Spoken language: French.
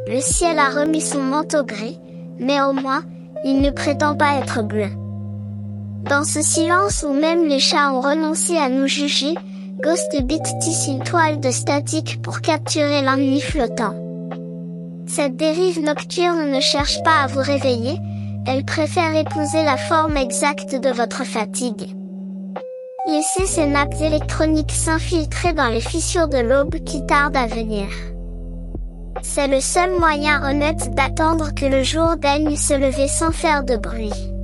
Le ciel a remis son manteau gris, mais au moins, il ne prétend pas être bleu. Dans ce silence où même les chats ont renoncé à nous juger, Ghostbeat tisse une toile de statique pour capturer l'ennui flottant. Cette dérive nocturne ne cherche pas à vous réveiller, elle préfère épouser la forme exacte de votre fatigue. Laissez ces nappes électroniques s'infiltrer dans les fissures de l'aube qui tardent à venir. C'est le seul moyen honnête d'attendre que le jour daigne se lever sans faire de bruit.